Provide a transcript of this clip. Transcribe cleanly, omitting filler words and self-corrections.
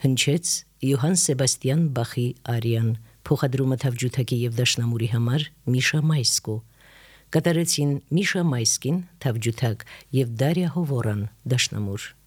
Հնչեց Յոհան Սեբաստիան Բախի արիան, փոխադրումը թավջութակի եւ դաշնամուրի համար Միշա Մայսկո։ Կատարեցին Միշա Մայսկին թավջութակ եւ Դարիա Հովորան դաշնամուր։